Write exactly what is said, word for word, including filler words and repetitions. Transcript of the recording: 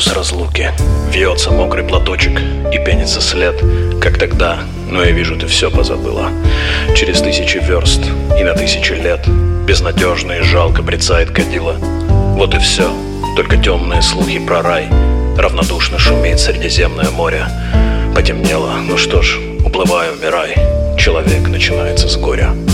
с разлуки. Вьется мокрый платочек и пенится след. Как тогда, но я вижу, ты все позабыла. Через тысячи верст и на тысячи лет безнадежно и жалко брецает кадила. Вот и все, только темные слухи про рай. Равнодушно шумит Средиземное море. Потемнело, ну что ж, уплывай, умирай. Человек начинается с горя.